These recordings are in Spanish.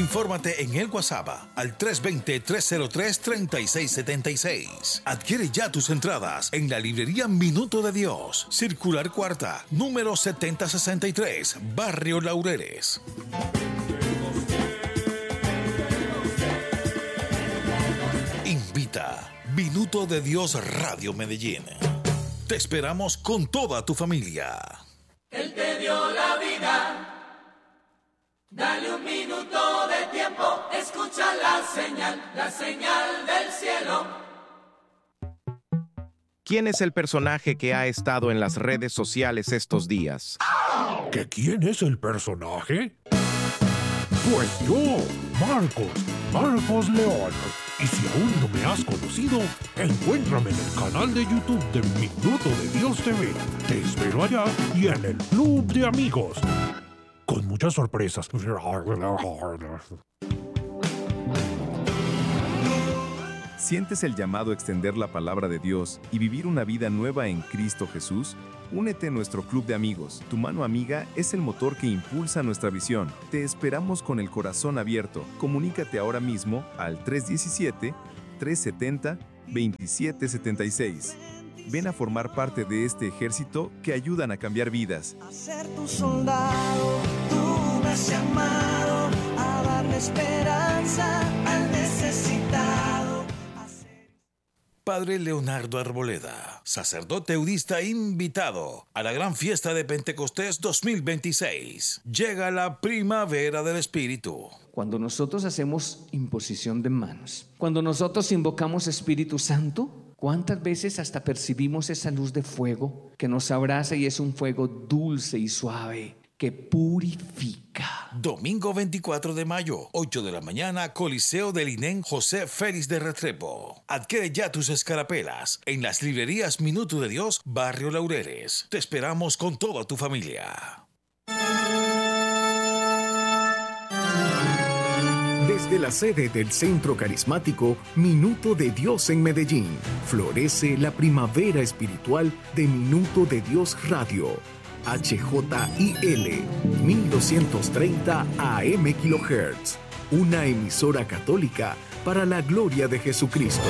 Infórmate en el WhatsApp al 320-303-3676. Adquiere ya tus entradas en la librería Minuto de Dios, Circular Cuarta, número 7063, Barrio Laureles. Invita Minuto de Dios Radio Medellín. Te esperamos con toda tu familia. Él te dio la vida. Dale un minuto de tiempo. Escucha la señal del cielo. ¿Quién es el personaje que ha estado en las redes sociales estos días? ¿Que quién es el personaje? Pues yo, Marcos León. Y si aún no me has conocido, encuéntrame en el canal de YouTube de Minuto de Dios TV. Te espero allá y en el Club de Amigos. Con muchas sorpresas. ¿Sientes el llamado a extender la palabra de Dios y vivir una vida nueva en Cristo Jesús? Únete a nuestro club de amigos. Tu mano amiga es el motor que impulsa nuestra visión. Te esperamos con el corazón abierto. Comunícate ahora mismo al 317-370-2776. Ven a formar parte de este ejército que ayudan a cambiar vidas. A ser tu soldado, tú me has llamado a darle esperanza al necesitado. Padre Leonardo Arboleda, sacerdote eudista invitado a la gran fiesta de Pentecostés 2026. Llega la primavera del Espíritu. Cuando nosotros hacemos imposición de manos, cuando nosotros invocamos Espíritu Santo, ¿cuántas veces hasta percibimos esa luz de fuego que nos abraza y es un fuego dulce y suave que purifica? Domingo 24 de mayo, 8 de la mañana, Coliseo del INEN José Félix de Restrepo. Adquiere ya tus escarapelas en las librerías Minuto de Dios, Barrio Laureles. Te esperamos con toda tu familia. Desde la sede del Centro Carismático Minuto de Dios en Medellín, florece la primavera espiritual de Minuto de Dios Radio. HJIL 1230 AM kHz, una emisora católica para la gloria de Jesucristo.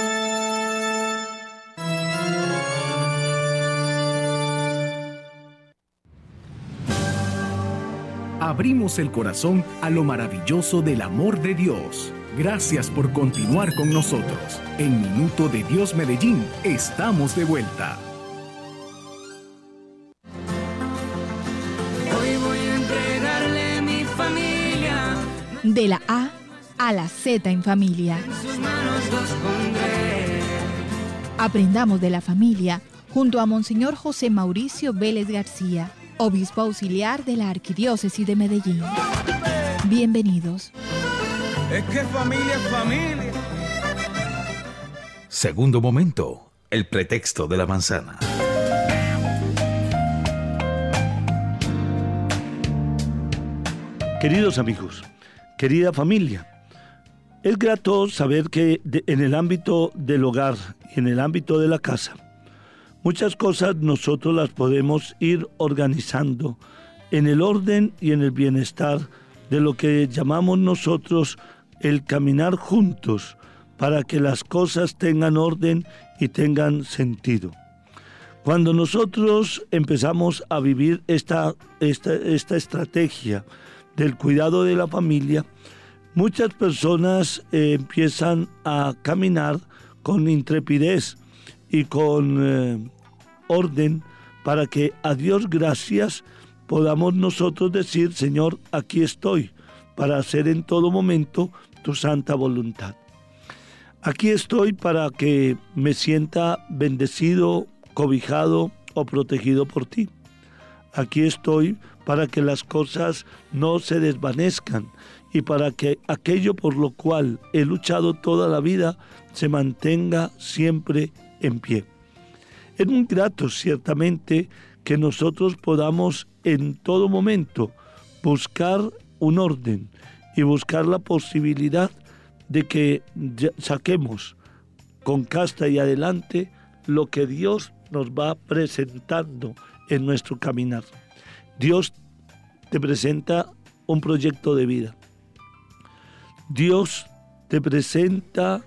Abrimos el corazón a lo maravilloso del amor de Dios. Gracias por continuar con nosotros. En Minuto de Dios Medellín, estamos de vuelta. De la A a la Z en familia. Aprendamos de la familia junto a Monseñor José Mauricio Vélez García, obispo auxiliar de la Arquidiócesis de Medellín. Bienvenidos. Es que familia es familia. Segundo momento, el pretexto de la manzana. Queridos amigos, querida familia, es grato saber que en el ámbito del hogar y en el ámbito de la casa, muchas cosas nosotros las podemos ir organizando en el orden y en el bienestar de lo que llamamos nosotros el caminar juntos para que las cosas tengan orden y tengan sentido. Cuando nosotros empezamos a vivir esta estrategia del cuidado de la familia, muchas personas empiezan a caminar con intrepidez y con orden para que a Dios gracias podamos nosotros decir: Señor, aquí estoy para hacer en todo momento tu santa voluntad. Aquí estoy para que me sienta bendecido, cobijado o protegido por ti. Aquí estoy para que las cosas no se desvanezcan y para que aquello por lo cual he luchado toda la vida se mantenga siempre en pie. Es muy grato, ciertamente, que nosotros podamos en todo momento buscar un orden y buscar la posibilidad de que saquemos con casta y adelante lo que Dios nos va presentando en nuestro caminar. Dios te presenta un proyecto de vida. Dios te presenta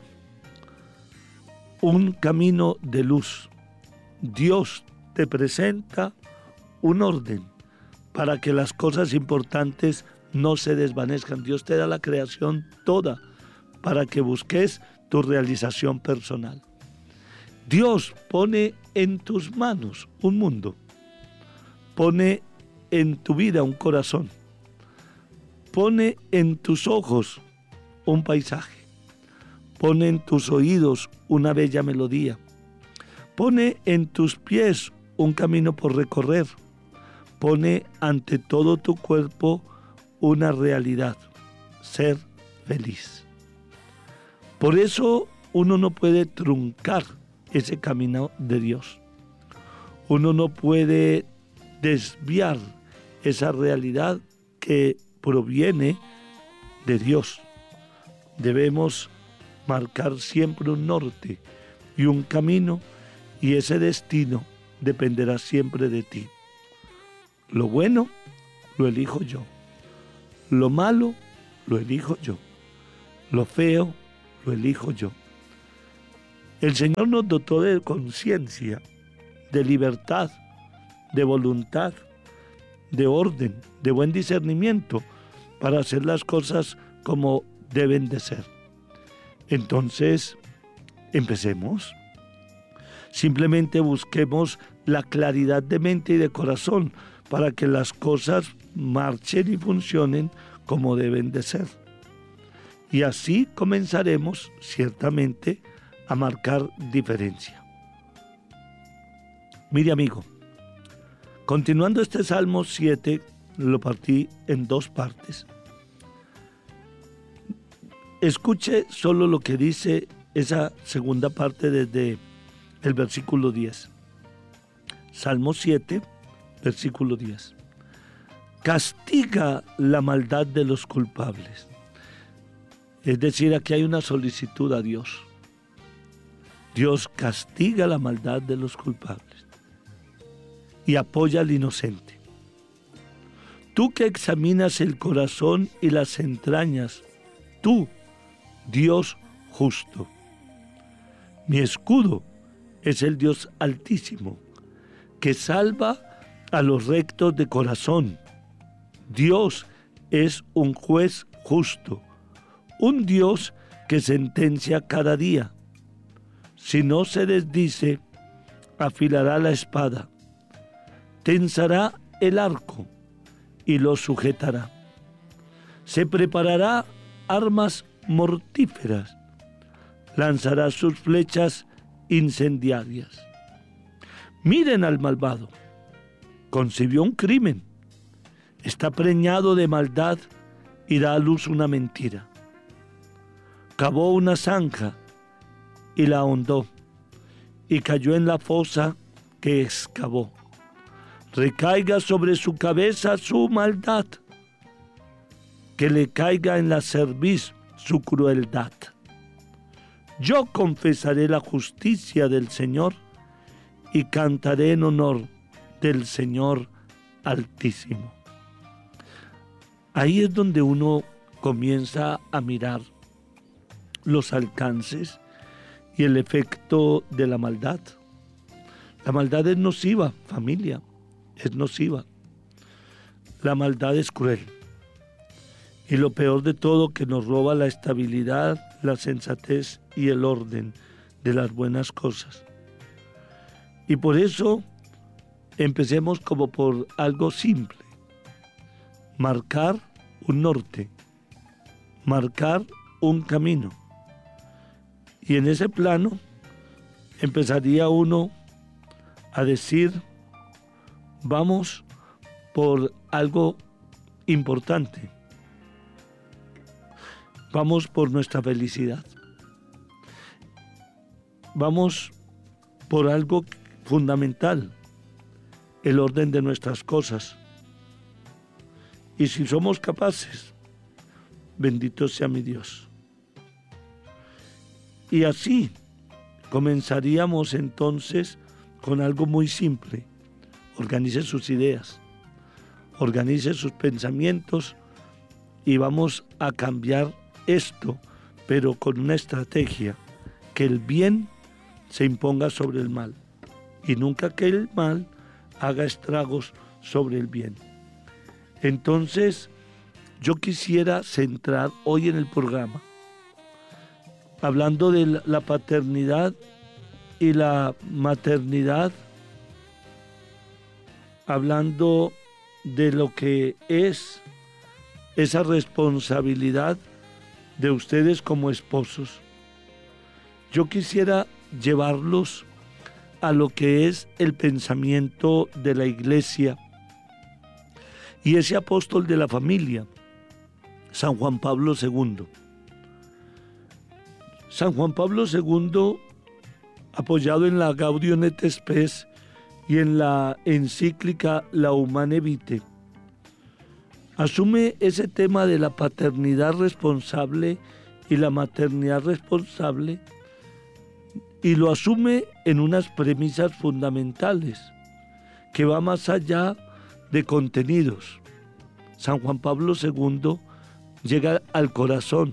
un camino de luz. Dios te presenta un orden para que las cosas importantes no se desvanezcan. Dios te da la creación toda para que busques tu realización personal. Dios pone en tus manos un mundo, pone en tu vida un corazón, pone en tus ojos un paisaje, pone en tus oídos una bella melodía, pone en tus pies un camino por recorrer, pone ante todo tu cuerpo una realidad, ser feliz. Por eso uno no puede truncar ese camino de Dios. Uno no puede desviar esa realidad que proviene de Dios. Debemos marcar siempre un norte y un camino, y ese destino dependerá siempre de ti. Lo bueno lo elijo yo. Lo malo lo elijo yo. Lo feo lo elijo yo. El Señor nos dotó de conciencia, de libertad, de voluntad, de orden, de buen discernimiento para hacer las cosas como deben de ser. Entonces, empecemos. Simplemente busquemos la claridad de mente y de corazón para que las cosas marchen y funcionen como deben de ser. Y así comenzaremos ciertamente a marcar diferencia. Mire, amigo, continuando este Salmo 7, lo partí en dos partes. Escuche solo lo que dice esa segunda parte desde el versículo 10. Salmo 7, versículo 10. Castiga la maldad de los culpables. Es decir, aquí hay una solicitud a Dios. Dios castiga la maldad de los culpables y apoya al inocente. Tú que examinas el corazón y las entrañas, tú, Dios justo. Mi escudo es el Dios Altísimo, que salva a los rectos de corazón. Dios es un juez justo, un Dios que sentencia cada día. Si no se desdice, afilará la espada, tensará el arco y lo sujetará. Se preparará armas mortíferas, lanzará sus flechas incendiarias. Miren al malvado, concibió un crimen, está preñado de maldad y da a luz una mentira. Cavó una zanja y la ahondó, y cayó en la fosa que excavó. Recaiga sobre su cabeza su maldad, que le caiga en la cerviz su crueldad. Yo confesaré la justicia del Señor y cantaré en honor del Señor Altísimo. Ahí es donde uno comienza a mirar los alcances y el efecto de la maldad. La maldad es nociva, familia, es nociva. La maldad es cruel. Y lo peor de todo, que nos roba la estabilidad, la sensatez y el orden de las buenas cosas. Y por eso empecemos como por algo simple. Marcar un norte, marcar un camino. Y en ese plano empezaría uno a decir, vamos por algo importante. Vamos por nuestra felicidad. Vamos por algo fundamental, el orden de nuestras cosas. Y si somos capaces, bendito sea mi Dios. Y así comenzaríamos entonces con algo muy simple. Organice sus ideas, organice sus pensamientos y vamos a cambiar esto, pero con una estrategia, que el bien se imponga sobre el mal y nunca que el mal haga estragos sobre el bien. Entonces, yo quisiera centrar hoy en el programa, hablando de la paternidad y la maternidad, hablando de lo que es esa responsabilidad de ustedes como esposos. Yo quisiera llevarlos a lo que es el pensamiento de la iglesia y ese apóstol de la familia, San Juan Pablo II. San Juan Pablo II, apoyado en la Gaudium et Spes y en la encíclica La Humane Vitae, asume ese tema de la paternidad responsable y la maternidad responsable y lo asume en unas premisas fundamentales que va más allá de contenidos. San Juan Pablo II llega al corazón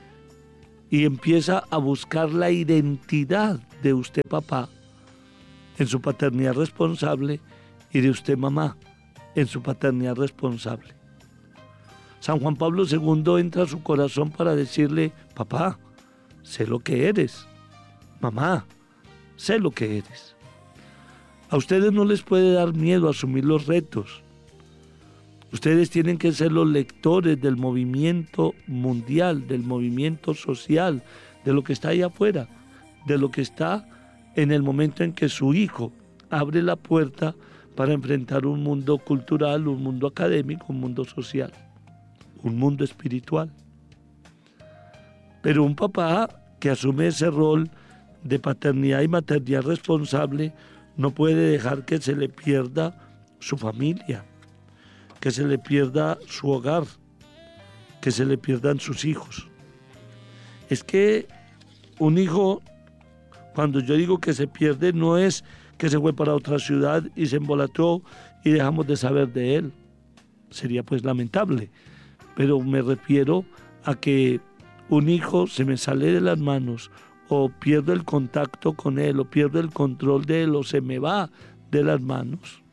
y empieza a buscar la identidad de usted papá en su paternidad responsable y de usted mamá en su paternidad responsable. San Juan Pablo II entra a su corazón para decirle: papá, sé lo que eres. Mamá, sé lo que eres. A ustedes no les puede dar miedo asumir los retos. Ustedes tienen que ser los lectores del movimiento mundial, del movimiento social, de lo que está allá afuera, de lo que está en el momento en que su hijo abre la puerta para enfrentar un mundo cultural, un mundo académico, un mundo social, un mundo espiritual. Pero un papá que asume ese rol de paternidad y maternidad responsable no puede dejar que se le pierda su familia, que se le pierda su hogar, que se le pierdan sus hijos. Es que un hijo, cuando yo digo que se pierde, no es que se fue para otra ciudad y se embolató y dejamos de saber de él. Sería pues lamentable, pero me refiero a que un hijo se me sale de las manos, o pierdo el contacto con él, o pierdo el control de él, o se me va de las manos.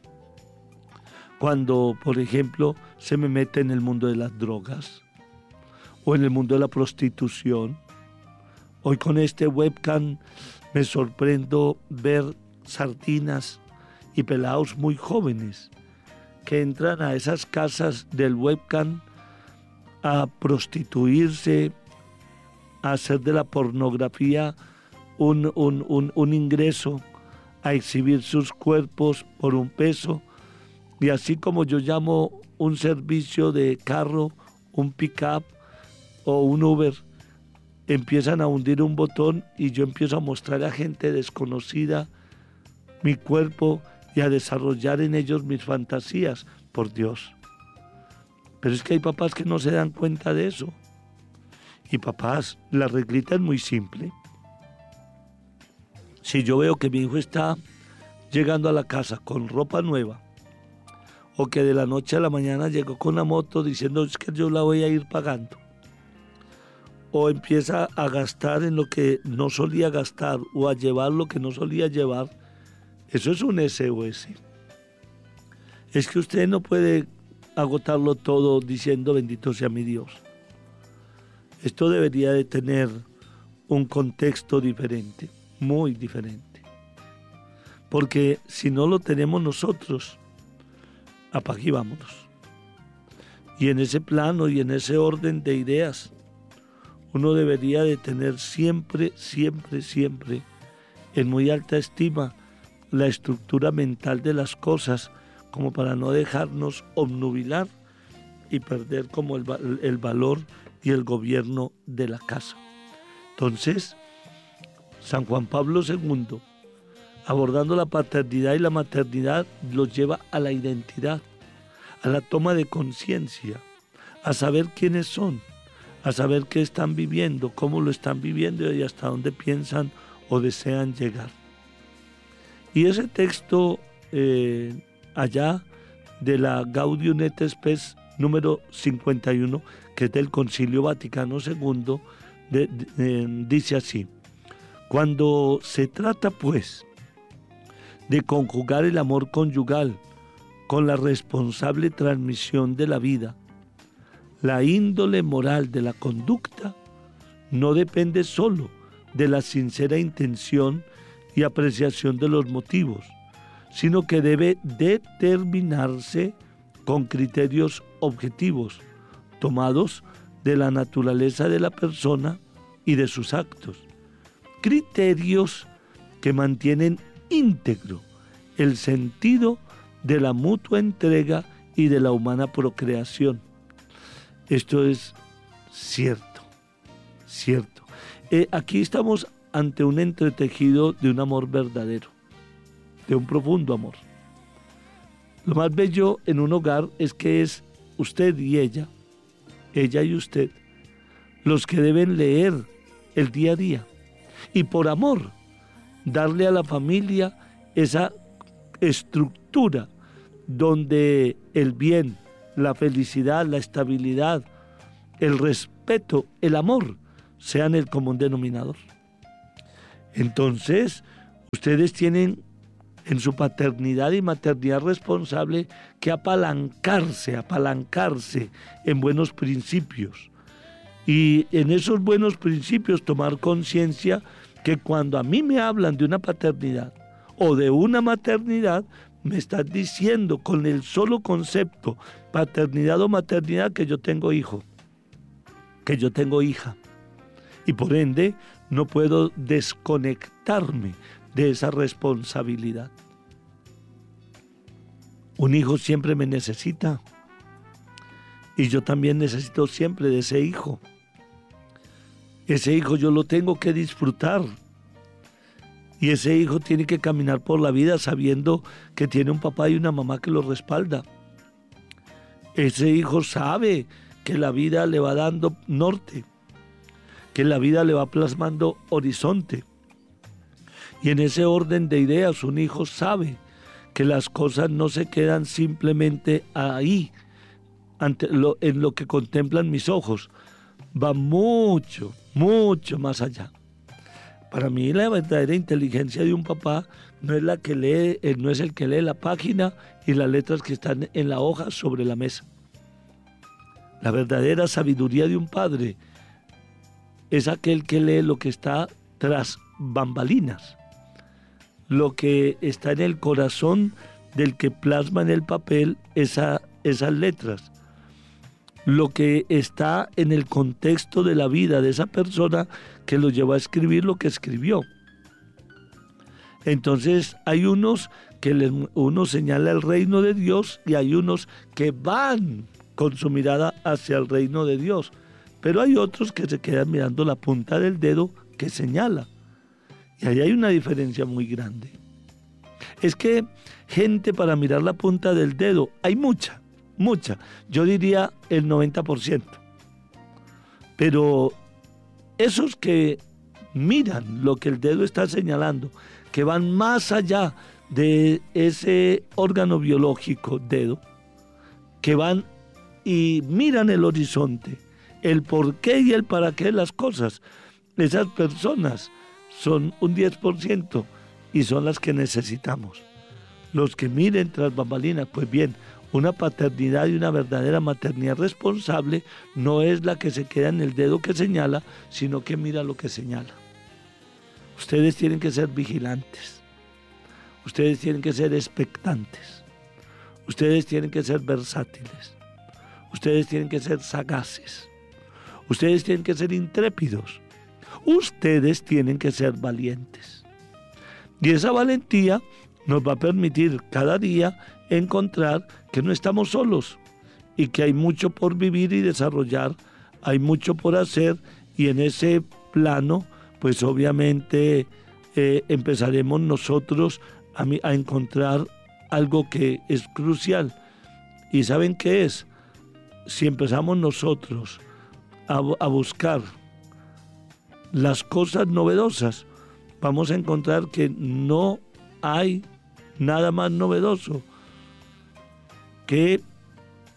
Cuando, por ejemplo, se me mete en el mundo de las drogas, o en el mundo de la prostitución. Hoy con este webcam me sorprendo ver sardinas y pelados muy jóvenes que entran a esas casas del webcam a prostituirse, a hacer de la pornografía un ingreso, a exhibir sus cuerpos por un peso, y así como yo llamo un servicio de carro, un pick-up o un Uber, empiezan a hundir un botón y yo empiezo a mostrar a gente desconocida mi cuerpo y a desarrollar en ellos mis fantasías, por Dios. Pero es que hay papás que no se dan cuenta de eso. Y papás, la reglita es muy simple. Si yo veo que mi hijo está llegando a la casa con ropa nueva, o que de la noche a la mañana llegó con una moto diciendo es que yo la voy a ir pagando, o empieza a gastar en lo que no solía gastar, o a llevar lo que no solía llevar, eso es un SOS. Es que usted no puede agotarlo todo diciendo bendito sea mi Dios. Esto debería de tener un contexto diferente, muy diferente. Porque si no lo tenemos nosotros, apague y vámonos. Y en ese plano y en ese orden de ideas, uno debería de tener siempre, siempre, siempre en muy alta estima la estructura mental de las cosas, como para no dejarnos obnubilar y perder como el valor y el gobierno de la casa. Entonces, San Juan Pablo II, abordando la paternidad y la maternidad, los lleva a la identidad, a la toma de conciencia, a saber quiénes son, a saber qué están viviendo, cómo lo están viviendo y hasta dónde piensan o desean llegar. Y ese texto allá de la Gaudium et Spes número 51, que es del Concilio Vaticano II, dice así: cuando se trata pues de conjugar el amor conyugal con la responsable transmisión de la vida, la índole moral de la conducta no depende solo de la sincera intención y apreciación de los motivos, sino que debe determinarse con criterios objetivos, tomados de la naturaleza de la persona y de sus actos. Criterios que mantienen íntegro el sentido de la mutua entrega y de la humana procreación. Esto es cierto, cierto. Aquí estamos ante un entretejido de un amor verdadero, de un profundo amor. Lo más bello en un hogar es que es usted y ella y usted, los que deben leer el día a día y por amor darle a la familia esa estructura donde el bien, la felicidad, la estabilidad, el respeto, el amor sean el común denominador. Entonces, ustedes tienen en su paternidad y maternidad responsable que apalancarse en buenos principios. Y en esos buenos principios tomar conciencia que cuando a mí me hablan de una paternidad o de una maternidad, me están diciendo con el solo concepto paternidad o maternidad que yo tengo hijo, que yo tengo hija. Y por ende no puedo desconectarme de esa responsabilidad. Un hijo siempre me necesita y yo también necesito siempre de ese hijo. Ese hijo yo lo tengo que disfrutar y ese hijo tiene que caminar por la vida sabiendo que tiene un papá y una mamá que lo respalda. Ese hijo sabe que la vida le va dando norte, que la vida le va plasmando horizonte. Y en ese orden de ideas un hijo sabe que las cosas no se quedan simplemente ahí, en lo que contemplan mis ojos. Va mucho, mucho más allá. Para mí la verdadera inteligencia de un papá no es la que lee, no es el que lee la página y las letras que están en la hoja sobre la mesa. La verdadera sabiduría de un padre es aquel que lee lo que está tras bambalinas, lo que está en el corazón del que plasma en el papel esas letras, lo que está en el contexto de la vida de esa persona que lo llevó a escribir lo que escribió. Entonces hay unos que uno señala el reino de Dios y hay unos que van con su mirada hacia el reino de Dios, pero hay otros que se quedan mirando la punta del dedo que señala. Y ahí hay una diferencia muy grande. Es que gente para mirar la punta del dedo, hay mucha. Yo diría el 90%. Pero esos que miran lo que el dedo está señalando, que van más allá de ese órgano biológico, dedo, que van y miran el horizonte, el por qué y el para qué de las cosas, esas personas son un 10% y son las que necesitamos. Los que miren tras bambalinas, pues bien, una paternidad y una verdadera maternidad responsable no es la que se queda en el dedo que señala, sino que mira lo que señala. Ustedes tienen que ser vigilantes, ustedes tienen que ser expectantes, ustedes tienen que ser versátiles, ustedes tienen que ser sagaces, ustedes tienen que ser intrépidos, ustedes tienen que ser valientes. Y esa valentía nos va a permitir cada día encontrar que no estamos solos y que hay mucho por vivir y desarrollar, hay mucho por hacer, y en ese plano pues obviamente empezaremos nosotros a encontrar algo que es crucial. ¿Y saben qué es? Si empezamos nosotros a buscar las cosas novedosas, vamos a encontrar que no hay nada más novedoso que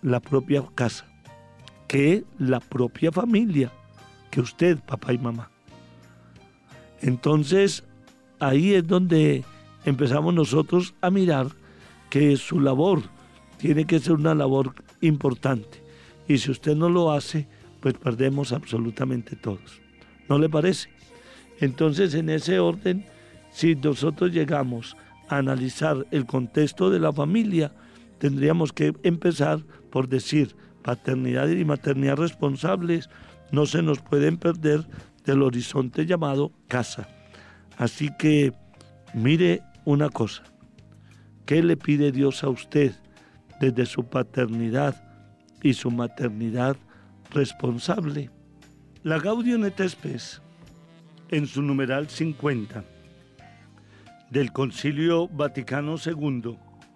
la propia casa, que la propia familia, que usted, papá y mamá. Entonces, ahí es donde empezamos nosotros a mirar que su labor tiene que ser una labor importante. Y si usted no lo hace, pues perdemos absolutamente todos. ¿No le parece? Entonces, en ese orden, si nosotros llegamos a analizar el contexto de la familia, tendríamos que empezar por decir, paternidad y maternidad responsables no se nos pueden perder del horizonte llamado casa. Así que mire una cosa, ¿qué le pide Dios a usted desde su paternidad y su maternidad responsable? La Gaudium et Spes, en su numeral 50 del Concilio Vaticano II,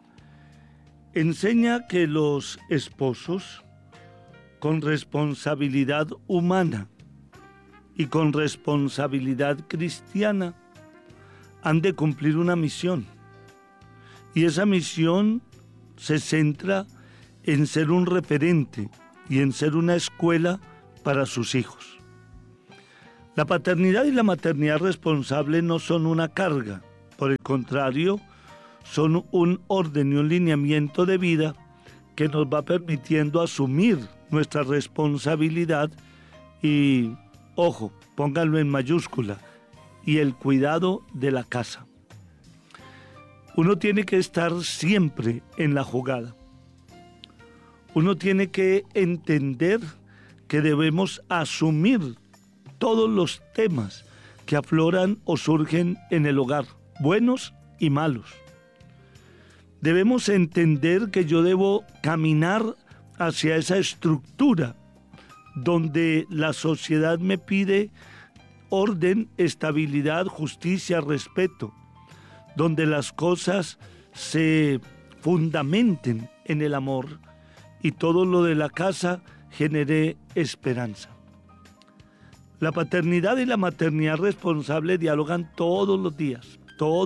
enseña que los esposos, con responsabilidad humana y con responsabilidad cristiana, han de cumplir una misión. Y esa misión se centra en ser un referente y en ser una escuela para sus hijos. La paternidad y la maternidad responsable no son una carga, por el contrario, son un orden y un lineamiento de vida que nos va permitiendo asumir nuestra responsabilidad y, ojo, pónganlo en mayúscula, y el cuidado de la casa. Uno tiene que estar siempre en la jugada. Uno tiene que entender que debemos asumir todos los temas que afloran o surgen en el hogar, buenos y malos. Debemos entender que yo debo caminar hacia esa estructura donde la sociedad me pide orden, estabilidad, justicia, respeto, donde las cosas se fundamenten en el amor y todo lo de la casa genere esperanza. La paternidad y la maternidad responsable dialogan todos los días.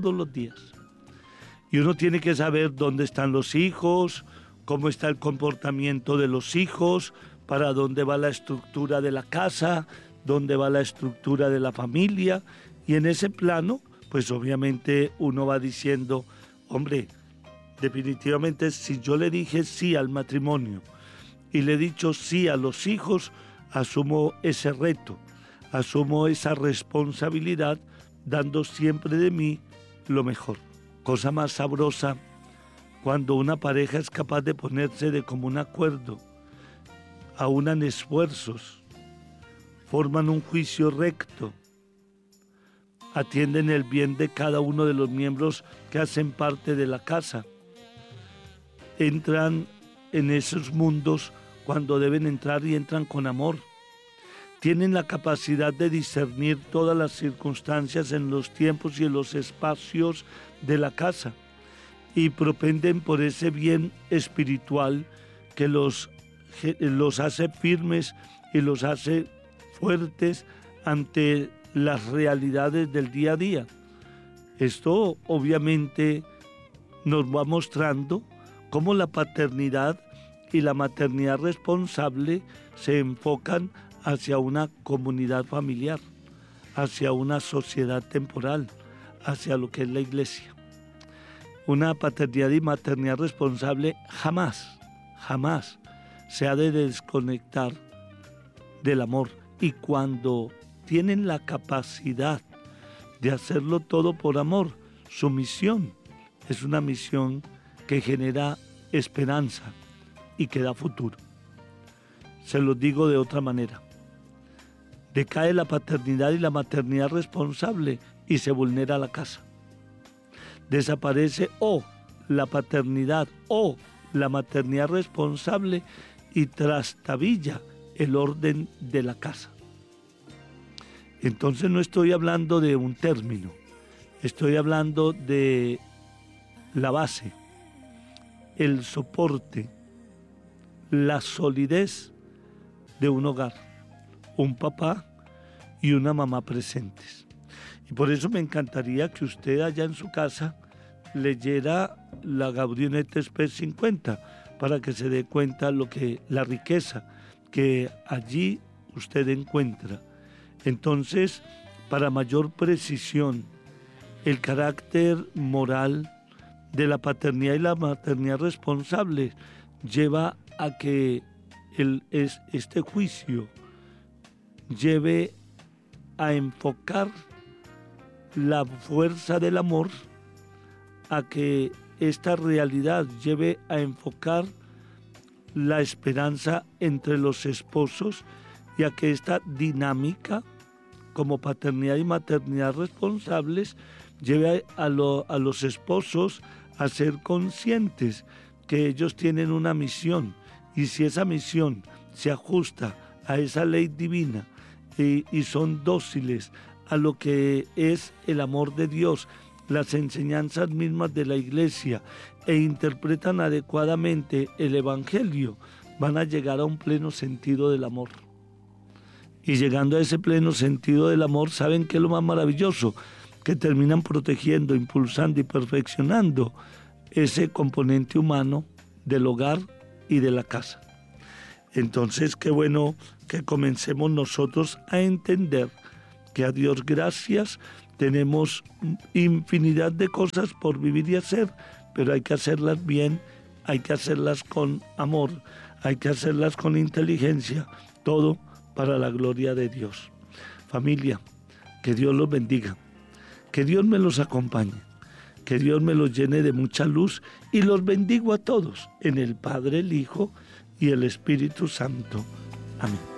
Y uno tiene que saber dónde están los hijos, cómo está el comportamiento de los hijos, para dónde va la estructura de la casa, dónde va la estructura de la familia. Y en ese plano, pues obviamente uno va diciendo, hombre, definitivamente si yo le dije sí al matrimonio y le he dicho sí a los hijos, asumo ese reto, asumo esa responsabilidad, dando siempre de mí lo mejor. Cosa más sabrosa cuando una pareja es capaz de ponerse de común acuerdo, aunan esfuerzos, forman un juicio recto, atienden el bien de cada uno de los miembros que hacen parte de la casa, entran en esos mundos cuando deben entrar y entran con amor. Tienen la capacidad de discernir todas las circunstancias en los tiempos y en los espacios de la casa y propenden por ese bien espiritual que los hace firmes y los hace fuertes ante las realidades del día a día. Esto obviamente nos va mostrando cómo la paternidad y la maternidad responsable se enfocan hacia una comunidad familiar, hacia una sociedad temporal, hacia lo que es la iglesia. Una paternidad y maternidad responsable jamás se ha de desconectar del amor. Y cuando tienen la capacidad de hacerlo todo por amor, su misión es una misión que genera esperanza y que da futuro. Se los digo de otra manera. Decae la paternidad y la maternidad responsable y se vulnera la casa. Desaparece la paternidad o la maternidad responsable y trastabilla el orden de la casa. Entonces no estoy hablando de un término, estoy hablando de la base, el soporte, la solidez de un hogar, un papá y una mamá presentes. Y por eso me encantaría que usted allá en su casa leyera la Gaudium et Spes 50, para que se dé cuenta la riqueza que allí usted encuentra. Entonces, para mayor precisión, el carácter moral de la paternidad y la maternidad responsable lleva a que este juicio lleve a enfocar la fuerza del amor, a que esta realidad lleve a enfocar la esperanza entre los esposos y a que esta dinámica como paternidad y maternidad responsables lleve a los esposos a ser conscientes que ellos tienen una misión, y si esa misión se ajusta a esa ley divina y son dóciles a lo que es el amor de Dios, las enseñanzas mismas de la iglesia, e interpretan adecuadamente el evangelio, van a llegar a un pleno sentido del amor. Y llegando a ese pleno sentido del amor, ¿saben qué es lo más maravilloso? Que terminan protegiendo, impulsando y perfeccionando ese componente humano del hogar y de la casa. Entonces, qué bueno que comencemos nosotros a entender que a Dios gracias tenemos infinidad de cosas por vivir y hacer, pero hay que hacerlas bien, hay que hacerlas con amor, hay que hacerlas con inteligencia, todo para la gloria de Dios. Familia, que Dios los bendiga, que Dios me los acompañe, que Dios me los llene de mucha luz, y los bendigo a todos en el Padre, el Hijo y el Espíritu Santo. Amén.